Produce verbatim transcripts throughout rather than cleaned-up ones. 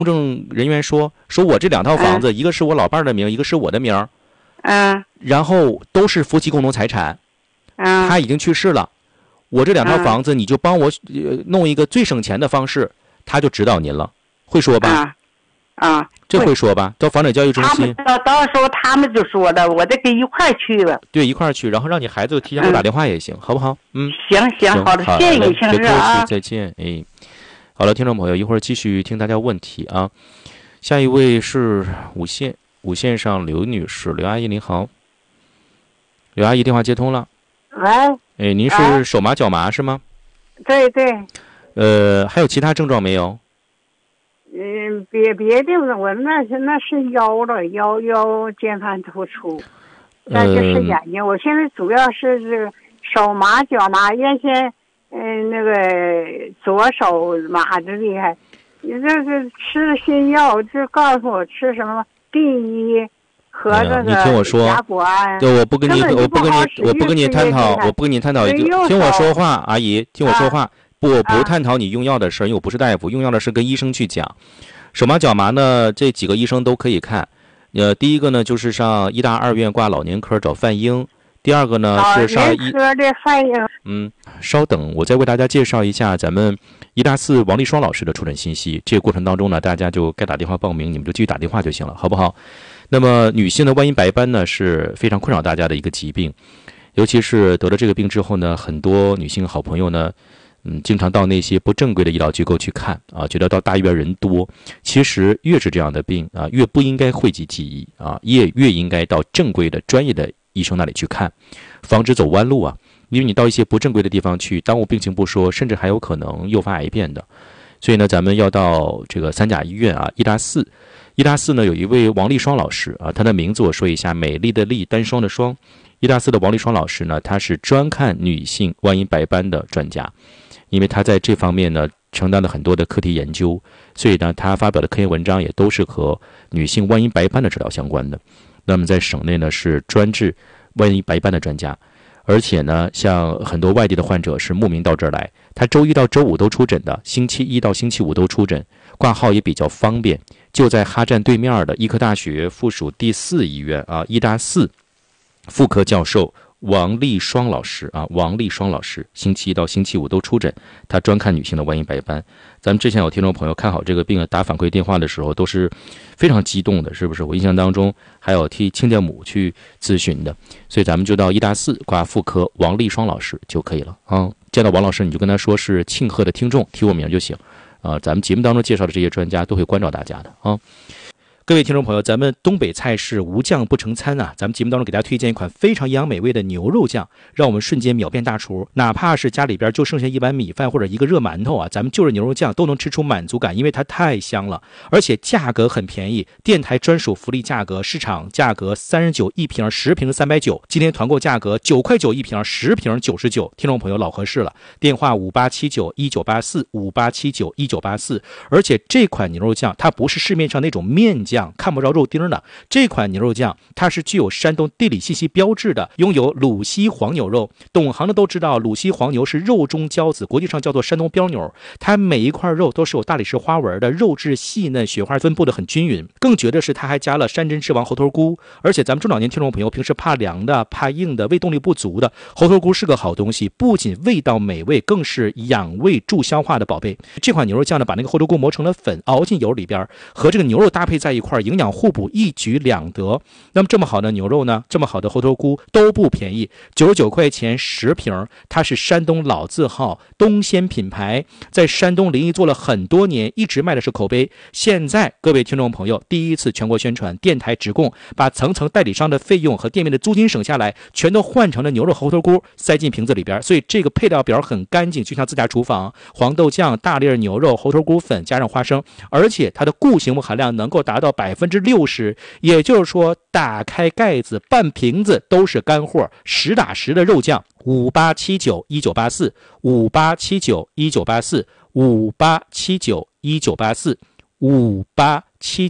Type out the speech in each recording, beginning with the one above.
公证人员说，说我这两套房子，嗯、一个是我老伴儿的名，一个是我的名， 嗯， 然后都是夫妻共同财产， 嗯， 他已经去世了，我这两套房子你就帮我、呃、弄一个最省钱的方式，他就指导您了，会说吧？ 啊。啊， 这会说吧？到房产交易中心， 到到时候他们就说了，我得跟一块去了。 对，一块去，然后让你孩子提前给我打电话也行，嗯、好不好？嗯， 行行，好的，谢谢你， 先生啊， 再见。哎，好了，听众朋友，一会儿继续听大家问题啊。下一位是五线，五线上刘女士，刘阿姨您好，刘阿姨电话接通了。 喂， 哎，您是手麻脚麻是吗？ 对对。 呃，还有其他症状没有？ 嗯，别别的，我那是那是腰了，腰腰间盘突出，那就是眼睛。嗯、我现在主要是这个手麻脚麻，原先嗯那个左手麻的厉害，你这是吃了新药，就告诉我吃什么第一和这个甲钴胺。 对，我不跟你，我不跟你，我不跟你探讨，我不跟你探讨一个，听我说话，阿姨，听我说话。啊不，我不探讨你用药的事儿，因为我不是大夫，用药的事跟医生去讲。手麻脚麻呢，这几个医生都可以看。呃，第一个呢就是上医大二院挂老年科找范英，第二个呢是上医科的范英。 嗯，稍等，我再为大家介绍一下咱们医大四王丽双老师的出诊信息。这个过程当中呢，大家就该打电话报名，你们就继续打电话就行了，好不好？那么女性的万阴白斑呢是非常困扰大家的一个疾病，尤其是得了这个病之后呢，很多女性好朋友呢。嗯，经常到那些不正规的医疗机构去看啊，觉得到大医院人多。其实越是这样的病啊，越不应该讳疾忌医啊，也越应该到正规的专业的医生那里去看，防止走弯路啊。因为你到一些不正规的地方去，耽误病情不说，甚至还有可能诱发癌变的。所以呢，咱们要到这个三甲医院啊，医大四，医大四呢有一位王丽双老师啊，她的名字我说一下，美丽的丽，单双的双。医大四的王丽双老师呢，她是专看女性万阴白斑的专家。因为他在这方面呢承担了很多的课题研究，所以呢他发表的科研文章也都是和女性万阴白斑的治疗相关的。那么在省内呢是专治万阴白斑的专家，而且呢像很多外地的患者是慕名到这儿来，他周一到周五都出诊的，星期一到星期五都出诊，挂号也比较方便，就在哈站对面的医科大学附属第四医院啊，医大四妇科教授王丽双老师啊，王丽双老师星期一到星期五都出诊，他专看女性的万阴白斑。咱们之前有听众朋友看好这个病打反馈电话的时候都是非常激动的，是不是？我印象当中还有替亲家母去咨询的，所以咱们就到医大四挂妇科王丽双老师就可以了啊。见到王老师你就跟他说是庆贺的听众，提我名就行啊。咱们节目当中介绍的这些专家都会关照大家的啊。各位听众朋友，咱们东北菜是无酱不成餐啊！咱们节目当中给大家推荐一款非常营养美味的牛肉酱，让我们瞬间秒变大厨。哪怕是家里边就剩下一碗米饭或者一个热馒头啊，咱们就着牛肉酱都能吃出满足感，因为它太香了，而且价格很便宜，电台专属福利价格，市场价格三十九一瓶，十瓶三百九，今天团购价格九块九一瓶，十瓶九十九，听众朋友老合适了。电话五八七九一九八四五八七九一九八四，而且这款牛肉酱它不是市面上那种面酱。看不着肉丁的这款牛肉酱，它是具有山东地理信息标志的，拥有鲁西黄牛肉。懂行的都知道，鲁西黄牛是肉中骄子，国际上叫做山东标牛。它每一块肉都是有大理石花纹的，肉质细嫩，雪花分布的很均匀。更绝的是，它还加了山珍之王猴头菇。而且咱们中老年听众朋友平时怕凉的、怕硬的、胃动力不足的，猴头菇是个好东西，不仅味道美味，更是养胃助消化的宝贝。这款牛肉酱呢，把那个猴头菇磨成了粉，熬进油里边，和这个牛肉搭配在一块，营养互补，一举两得。那么这么好的牛肉呢，这么好的猴头菇都不便宜，九十九块钱十瓶，它是山东老字号东鲜品牌，在山东临沂做了很多年，一直卖的是口碑。现在各位听众朋友第一次全国宣传，电台直供，把层层代理商的费用和店面的租金省下来，全都换成了牛肉猴头菇塞进瓶子里边，所以这个配料表很干净，就像自家厨房。黄豆酱、大粒牛肉、猴头菇粉加上花生，而且它的固形物含量能够达到百分之六十，也就是说打开盖子半瓶子都是干货，实打实的肉酱。五八七九一九八四五八七九一九八四五八七九一九八四五八七九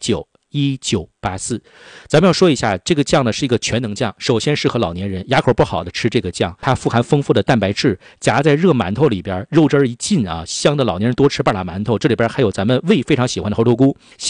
一九八四。咱们要说一下，这个酱呢是一个全能酱，首先适合老年人，牙口不好的吃这个酱，它富含丰富的蛋白质，夹在热馒头里边，肉汁儿一进啊，香的老年人多吃半拉馒头。这里边还有咱们胃非常喜欢的猴头菇，咸